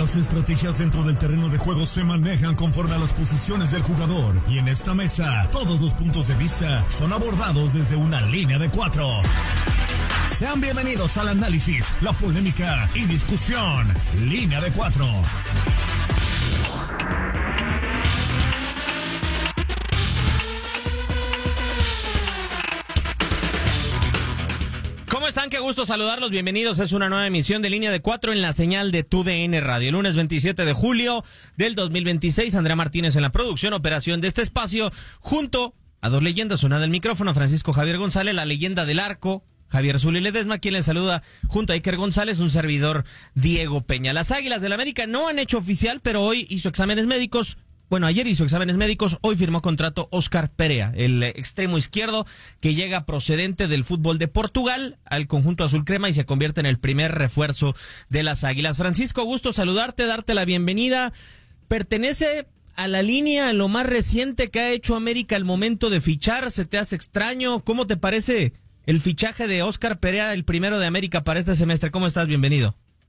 Las estrategias dentro del terreno de juego se manejan conforme a las posiciones del jugador. Y en esta mesa, todos los puntos de vista son abordados desde una línea de 4. Sean bienvenidos al análisis, la polémica y discusión. Línea de 4. ¿Cómo están? Qué gusto saludarlos. Bienvenidos. Es una nueva emisión de Línea de 4 en la señal de TUDN Radio. El lunes 27 de julio del 2026. Andrea Martínez en la producción, operación de este espacio, junto a dos leyendas. Una del micrófono, Francisco Javier González, la leyenda del arco, Javier Zuli Ledesma, quien les saluda junto a Iker González, un servidor, Diego Peña. Las Águilas del América no han hecho oficial, pero hoy hizo exámenes médicos. Bueno, ayer hizo exámenes médicos, hoy firmó contrato Óscar Perea, el extremo izquierdo que llega procedente del fútbol de Portugal al conjunto azul crema y se convierte en el primer refuerzo de las Águilas. Francisco, gusto saludarte, darte la bienvenida. ¿Pertenece a la línea, a lo más reciente que ha hecho América al momento de fichar? ¿Se te hace extraño? ¿Cómo te parece el fichaje de Óscar Perea, el primero de América para este semestre? ¿Cómo estás? Bienvenido.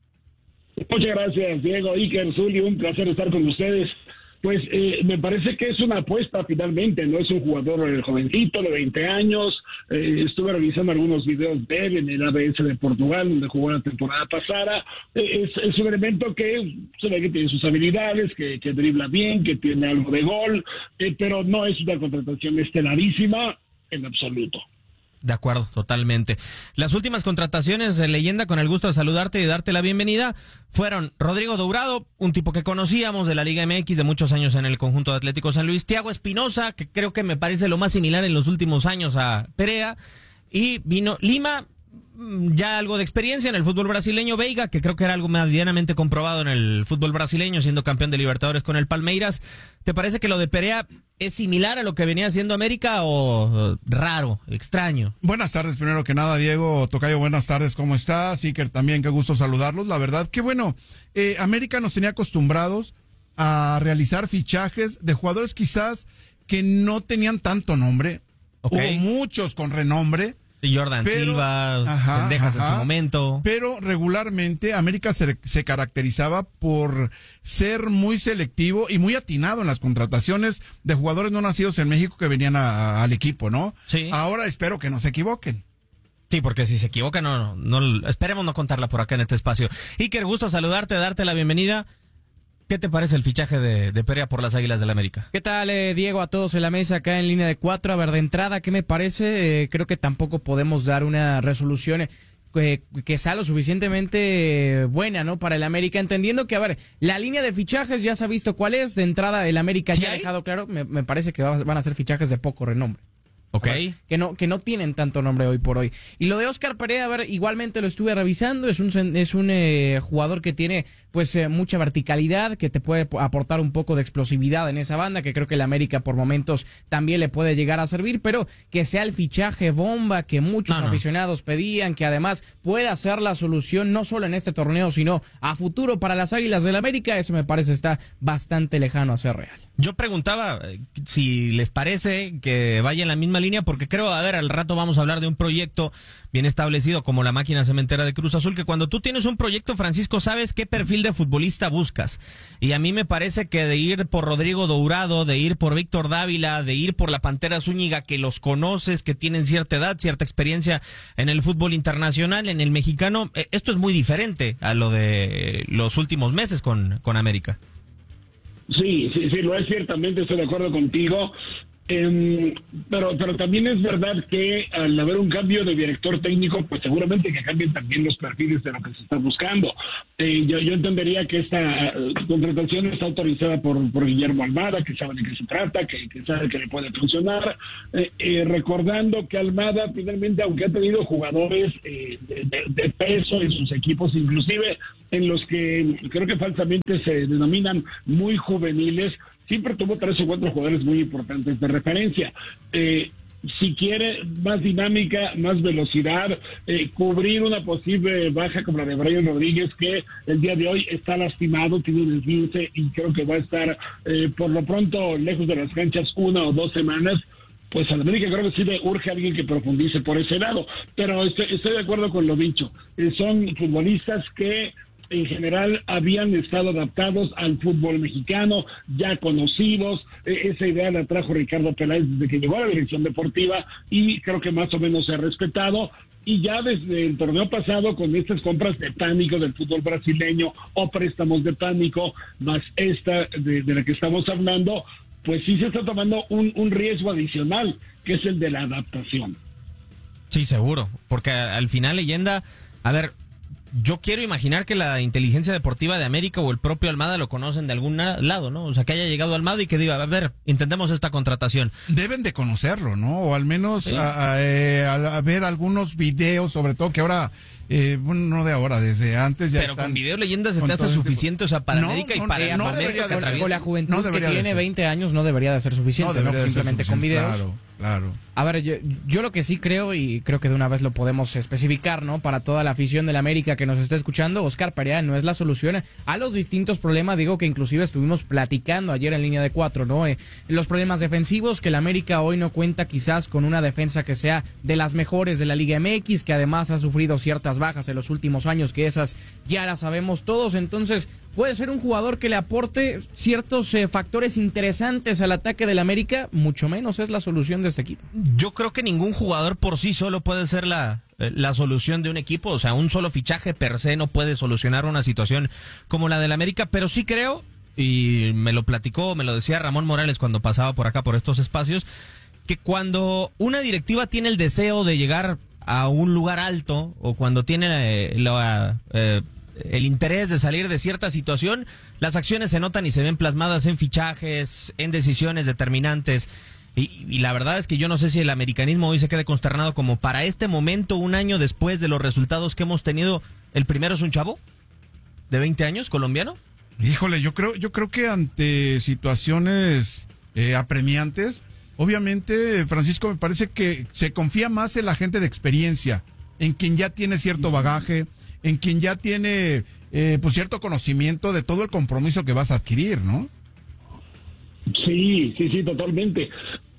Muchas gracias, Diego, Iker, Zuli, un placer estar con ustedes. Pues me parece que es una apuesta finalmente, no es un jugador jovencito de 20 años. Estuve revisando algunos videos de él en el ABS de Portugal, donde jugó la temporada pasada. Es un elemento que se ve que tiene sus habilidades, que dribla bien, que tiene algo de gol, pero no es una contratación estelarísima en absoluto. De acuerdo, totalmente. Las últimas contrataciones de leyenda, con el gusto de saludarte y darte la bienvenida, fueron Rodrigo Dourado, un tipo que conocíamos de la Liga MX de muchos años en el conjunto de Atlético San Luis, Thiago Espinosa, que creo que me parece lo más similar en los últimos años a Perea, y vino Lima, ya algo de experiencia en el fútbol brasileño, Veiga, que creo que era algo medianamente comprobado en el fútbol brasileño, siendo campeón de Libertadores con el Palmeiras. ¿Te parece que lo de Perea es similar a lo que venía haciendo América o raro, extraño? Buenas tardes, primero que nada, Diego, tocayo, buenas tardes, ¿cómo estás? Iker también, qué gusto saludarlos. La verdad que bueno, América nos tenía acostumbrados a realizar fichajes de jugadores quizás que no tenían tanto nombre, Okay. Hubo muchos con renombre. Jordan Silva, Pendejas en su momento. Pero regularmente América se caracterizaba por ser muy selectivo y muy atinado en las contrataciones de jugadores no nacidos en México que venían al equipo, ¿no? Sí. Ahora espero que no se equivoquen. Sí, porque si se equivocan, no, esperemos no contarla por acá en este espacio. Iker, gusto saludarte, darte la bienvenida. ¿Qué te parece el fichaje de Perea por las Águilas del América? ¿Qué tal, Diego, a todos en la mesa acá en Línea de 4? A ver, de entrada, ¿qué me parece? Creo que tampoco podemos dar una resolución que sea lo suficientemente buena, ¿no? Para el América, entendiendo que, a ver, la línea de fichajes ya se ha visto cuál es. De entrada, el América ya ha dejado claro, me parece que van a ser fichajes de poco renombre. Ok. Ver, que no tienen tanto nombre hoy por hoy. Y lo de Óscar Perea, a ver, igualmente lo estuve revisando, es un jugador que tiene pues mucha verticalidad, que te puede aportar un poco de explosividad en esa banda, que creo que el América por momentos también le puede llegar a servir, pero que sea el fichaje bomba que muchos aficionados pedían, que además pueda ser la solución no solo en este torneo, sino a futuro para las Águilas del América, eso me parece está bastante lejano a ser real. Yo preguntaba si les parece que vaya en la misma línea, porque creo, a ver, al rato vamos a hablar de un proyecto bien establecido como la máquina cementera de Cruz Azul, que cuando tú tienes un proyecto, Francisco, sabes qué perfil de futbolista buscas. Y a mí me parece que de ir por Rodrigo Dourado, de ir por Víctor Dávila, de ir por la Pantera Zúñiga, que los conoces, que tienen cierta edad, cierta experiencia en el fútbol internacional, en el mexicano, esto es muy diferente a lo de los últimos meses con América. Sí, lo es, ciertamente estoy de acuerdo contigo, pero también es verdad que al haber un cambio de director técnico, pues seguramente que cambien también los perfiles de lo que se está buscando. Yo entendería que esta contratación está autorizada por Guillermo Almada, que sabe de qué se trata, que sabe que le puede funcionar, recordando que Almada finalmente, aunque ha tenido jugadores de peso en sus equipos, inclusive en los que creo que falsamente se denominan muy juveniles, siempre tuvo 3 o 4 jugadores muy importantes de referencia. Si quiere más dinámica, más velocidad, cubrir una posible baja como la de Brian Rodríguez, que el día de hoy está lastimado, tiene un esguince y creo que va a estar por lo pronto lejos de las canchas 1 o 2 semanas, pues a la América creo que sí le urge a alguien que profundice por ese lado. Pero estoy de acuerdo con lo dicho. Son futbolistas que en general habían estado adaptados al fútbol mexicano, ya conocidos. Esa idea la trajo Ricardo Peláez desde que llegó a la dirección deportiva y creo que más o menos se ha respetado. Y ya desde el torneo pasado, con estas compras de pánico del fútbol brasileño o préstamos de pánico, más esta de la que estamos hablando, pues sí se está tomando un riesgo adicional, que es el de la adaptación. Sí, seguro, porque al final, Leyenda, a ver, yo quiero imaginar que la inteligencia deportiva de América o el propio Almada lo conocen de algún lado, ¿no? O sea, que haya llegado Almada y que diga, a ver, intentemos esta contratación. Deben de conocerlo, ¿no? O al menos sí. a ver algunos videos, sobre todo que ahora, bueno, no de ahora, desde antes ya. Pero con video, Leyenda, se te hace suficiente, o sea, para América y para América con la juventud que tiene 20 años no debería de ser suficiente, ¿no? Simplemente con videos. Claro. A ver, yo lo que sí creo, y creo que de una vez lo podemos especificar, ¿no? Para toda la afición del América que nos está escuchando, Oscar Perea no es la solución a los distintos problemas, digo, que inclusive estuvimos platicando ayer en línea de 4, ¿no? Los problemas defensivos, que el América hoy no cuenta quizás con una defensa que sea de las mejores de la Liga MX, que además ha sufrido ciertas bajas en los últimos años, que esas ya las sabemos todos, entonces puede ser un jugador que le aporte ciertos factores interesantes al ataque del América, mucho menos es la solución de este equipo. Yo creo que ningún jugador por sí solo puede ser la solución de un equipo, o sea, un solo fichaje per se no puede solucionar una situación como la del América, pero sí creo, y me lo decía Ramón Morales cuando pasaba por acá, por estos espacios, que cuando una directiva tiene el deseo de llegar a un lugar alto, o cuando tiene el interés de salir de cierta situación, las acciones se notan y se ven plasmadas en fichajes, en decisiones determinantes. Y la verdad es que yo no sé si el americanismo hoy se quede consternado como para este momento, un año después de los resultados que hemos tenido. El primero es un chavo de 20 años, colombiano. Híjole, yo creo que ante situaciones apremiantes, obviamente, Francisco, me parece que se confía más en la gente de experiencia, en quien ya tiene cierto bagaje, en quien ya tiene pues cierto conocimiento de todo el compromiso que vas a adquirir, ¿no? Sí, totalmente.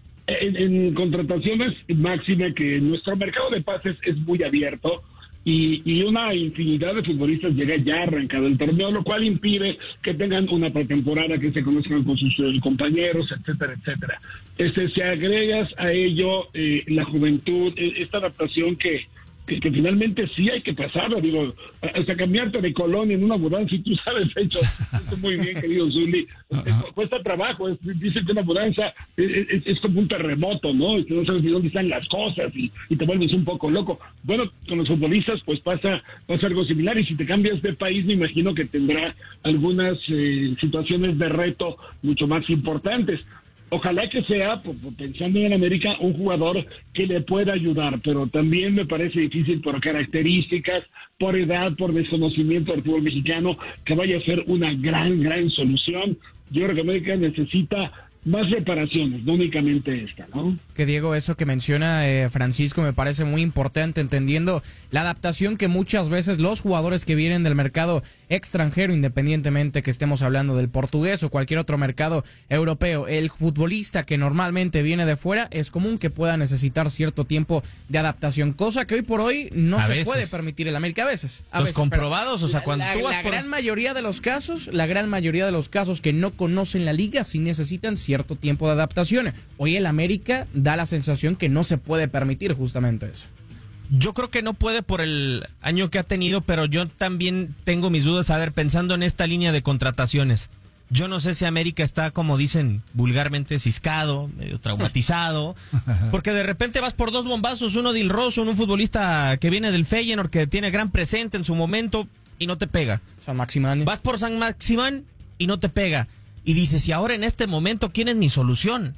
En contrataciones, máxime que nuestro mercado de pases es muy abierto y una infinidad de futbolistas llega ya arrancado el torneo, lo cual impide que tengan una pretemporada, que se conozcan con sus compañeros, etcétera, etcétera. Si agregas a ello la juventud, esta adaptación que finalmente sí hay que pasarlo, digo, hasta cambiarte de colonia en una mudanza, y tú sabes, hecho muy bien, querido Zuli, cuesta trabajo, dicen que una mudanza es como un terremoto, ¿no? No sabes ni dónde están las cosas y te vuelves un poco loco. Bueno, con los futbolistas pues pasa algo similar, y si te cambias de país me imagino que tendrá algunas situaciones de reto mucho más importantes. Ojalá que sea, pensando en América, un jugador que le pueda ayudar, pero también me parece difícil por características, por edad, por desconocimiento del fútbol mexicano, que vaya a ser una gran solución. Yo creo que América necesita más reparaciones, no únicamente esta, ¿no? Que Diego, eso que menciona Francisco me parece muy importante, entendiendo la adaptación que muchas veces los jugadores que vienen del mercado extranjero, independientemente que estemos hablando del portugués o cualquier otro mercado europeo, el futbolista que normalmente viene de fuera, es común que pueda necesitar cierto tiempo de adaptación, cosa que hoy por hoy no se puede permitir el América a veces. Los comprobados, o sea, cuando tú vas la gran mayoría de los casos que no conocen la liga sí necesitan cierto tiempo de adaptación. Hoy el América da la sensación que no se puede permitir justamente eso. Yo creo que no puede por el año que ha tenido, pero yo también tengo mis dudas, a ver, pensando en esta línea de contrataciones. Yo no sé si América está, como dicen vulgarmente, ciscado, medio traumatizado, porque de repente vas por dos bombazos, uno de Ilroso, un futbolista que viene del Feyenoord, que tiene gran presente en su momento, y no te pega. San Maximán. Vas por San Maximán y no te pega. Y dices, y ahora en este momento, ¿quién es mi solución?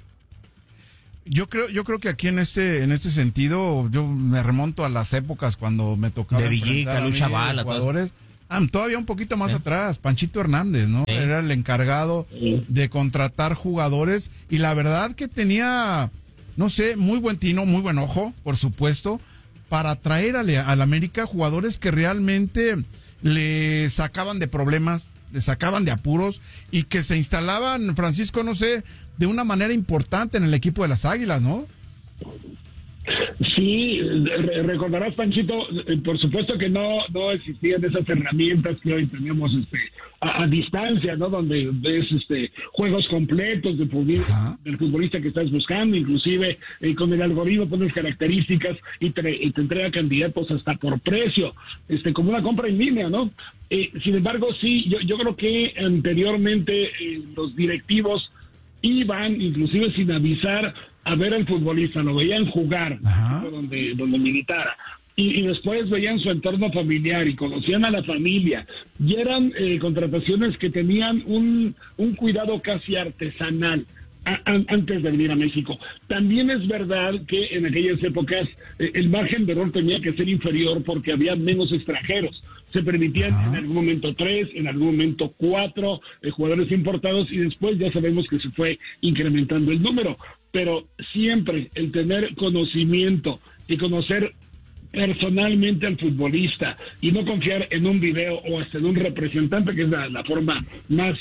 Yo creo que aquí en este sentido, yo me remonto a las épocas cuando me tocaba de Villica, Lucha Bala, jugadores. Todavía un poquito más atrás, Panchito Hernández, ¿no? Era el encargado de contratar jugadores, y la verdad que tenía, no sé, muy buen tino, muy buen ojo, por supuesto, para traer al América jugadores que realmente le sacaban de problemas, le sacaban de apuros, y que se instalaban, Francisco, no sé, de una manera importante en el equipo de las Águilas, ¿no? Sí, recordarás, Panchito, por supuesto que no existían esas herramientas que hoy tenemos a distancia, ¿no? Donde ves juegos completos del futbolista que estás buscando, inclusive con el algoritmo pones características y te entrega candidatos hasta por precio, como una compra en línea, ¿no? Sin embargo, sí, yo creo que anteriormente los directivos iban, inclusive sin avisar, a ver al futbolista, lo veían jugar donde militara. Y después veían su entorno familiar y conocían a la familia. Y eran contrataciones que tenían un cuidado casi artesanal antes de venir a México. También es verdad que en aquellas épocas el margen de error tenía que ser inferior porque había menos extranjeros. Se permitían en algún momento 3, en algún momento 4 jugadores importados y después ya sabemos que se fue incrementando el número. Pero siempre el tener conocimiento y conocer personalmente al futbolista y no confiar en un video o hasta en un representante, que es la forma más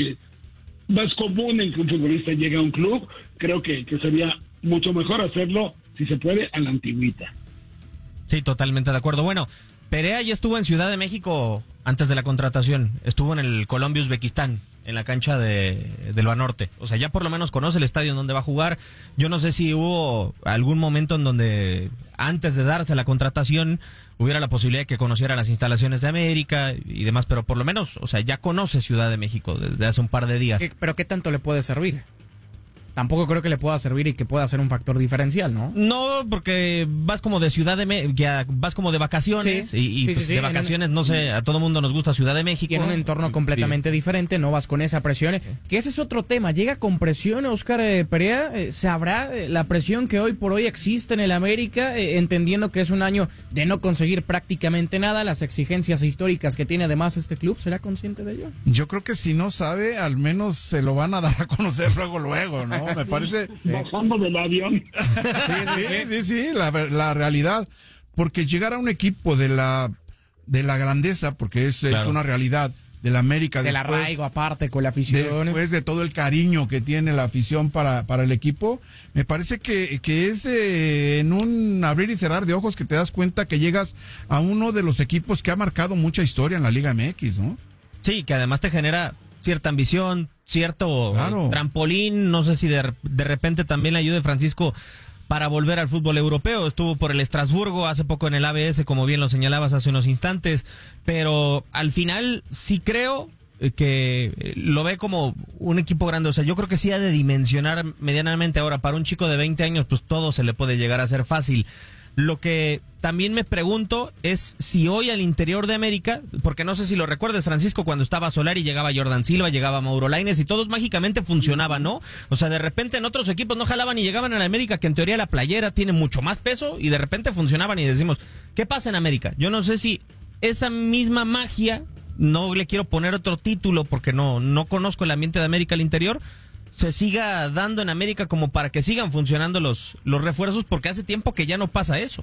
común en que un futbolista llegue a un club, creo que sería mucho mejor hacerlo, si se puede, a la antigüita. Sí, totalmente de acuerdo. Bueno, Perea ya estuvo en Ciudad de México antes de la contratación. Estuvo en el Colombia-Uzbekistán, en la cancha del Banorte. O sea, ya por lo menos conoce el estadio en donde va a jugar. Yo no sé si hubo algún momento en donde, antes de darse la contratación, hubiera la posibilidad de que conociera las instalaciones de América y demás, pero por lo menos, o sea, ya conoce Ciudad de México desde hace un par de días. ¿Pero qué tanto le puede servir? Tampoco creo que le pueda servir y que pueda ser un factor diferencial, ¿no? No, porque vas como de vas como de vacaciones, sí, y sí, de vacaciones, no sé, a todo mundo nos gusta Ciudad de México. Y en un entorno completamente diferente, no vas con esa presión, que ese es otro tema. ¿Llega con presión Óscar Perea? ¿Sabrá la presión que hoy por hoy existe en el América, entendiendo que es un año de no conseguir prácticamente nada, las exigencias históricas que tiene además este club? ¿Será consciente de ello? Yo creo que si no sabe, al menos se lo van a dar a conocer luego, ¿no? Me parece... Bajando del avión. Sí, la realidad. Porque llegar a un equipo de la grandeza, porque es una realidad, de la América. Del arraigo aparte con la afición. Después de todo el cariño que tiene la afición para el equipo, me parece que es en un abrir y cerrar de ojos que te das cuenta que llegas a uno de los equipos que ha marcado mucha historia en la Liga MX, ¿no? Sí, que además te genera cierta ambición, cierto trampolín, no sé si de repente también le ayude Francisco para volver al fútbol europeo. Estuvo por el Estrasburgo, hace poco en el ABS, como bien lo señalabas hace unos instantes, pero al final sí creo que lo ve como un equipo grande. O sea, yo creo que sí ha de dimensionar medianamente. Ahora, para un chico de 20 años, pues todo se le puede llegar a hacer fácil. Lo que también me pregunto es si hoy al interior de América, porque no sé si lo recuerdes, Francisco, cuando estaba Solari, llegaba Jordan Silva, llegaba Mauro Lainez y todos mágicamente funcionaban, ¿no? O sea, de repente en otros equipos no jalaban y llegaban a la América, que en teoría la playera tiene mucho más peso, y de repente funcionaban y decimos, ¿qué pasa en América? Yo no sé si esa misma magia, no le quiero poner otro título porque no conozco el ambiente de América al interior, se siga dando en América como para que sigan funcionando los refuerzos, porque hace tiempo que ya no pasa eso.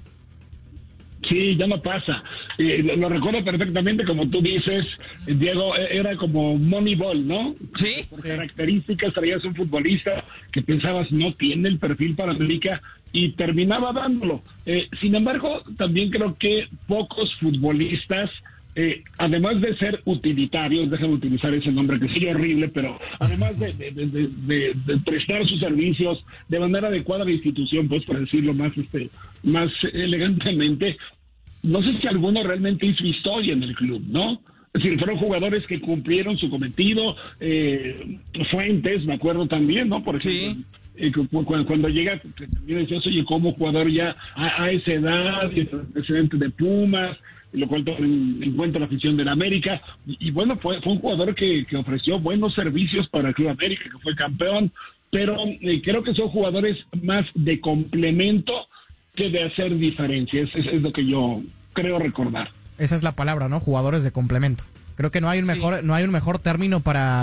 Sí, ya no pasa. Lo recuerdo perfectamente, como tú dices, Diego, era como Moneyball, ¿no? Sí. Por características traías un futbolista que pensabas no tiene el perfil para América y terminaba dándolo. Sin embargo, también creo que pocos futbolistas, además de ser utilitarios, déjame utilizar ese nombre que sigue horrible, pero además de prestar sus servicios de manera adecuada a la institución, pues para decirlo más elegantemente, no sé si alguno realmente hizo historia en el club, ¿no? Es decir, fueron jugadores que cumplieron su cometido, Fuentes, me acuerdo también, ¿no? Por ejemplo. Sí. Cuando llega, también decías, oye, como jugador ya a esa edad, presidente de Pumas, lo cual toma en cuenta la afición de la América, y bueno, fue un jugador que ofreció buenos servicios para el Club América, que fue campeón, pero creo que son jugadores más de complemento que de hacer diferencias, es lo que yo creo recordar. Esa es la palabra, ¿no? Jugadores de complemento. Creo que no hay un mejor término para